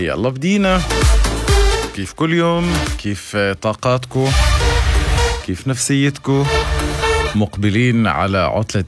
يلا بدينا. كيف كل يوم؟ كيف طاقاتكو؟ كيف نفسيتكو؟ مقبلين على عطلة